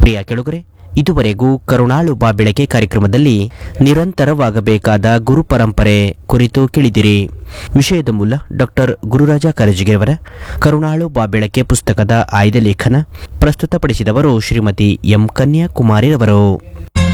ಪ್ರಿಯ ಕೆಳುಗರೆ, ಇದುವರೆಗೂ ಕರುಣಾಳು ಬಾ ಬೆಳಕೆ ಕಾರ್ಯಕ್ರಮದಲ್ಲಿ ನಿರಂತರವಾಗಬೇಕಾದ ಗುರು ಪರಂಪರೆ ಕುರಿತು ಕೇಳಿದಿರಿ. ವಿಷಯದ ಮೂಲ ಡಾಕ್ಟರ್ ಗುರುರಾಜ ಕರಜಗಿಯವರ ಕರುಣಾಳು ಬಾ ಬೆಳಕೆ ಪುಸ್ತಕದ ಆಯ್ದ ಲೇಖನ. ಪ್ರಸ್ತುತಪಡಿಸಿದವರು ಶ್ರೀಮತಿ ಎಂ ಕನ್ಯಾಕುಮಾರಿರವರು.